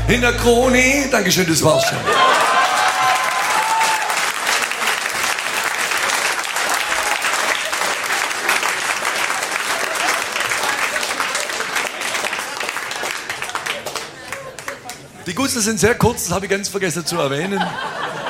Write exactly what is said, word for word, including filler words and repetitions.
in der Krone. Dankeschön, das war's schon. Die Gustel sind sehr kurz, das habe ich ganz vergessen zu erwähnen.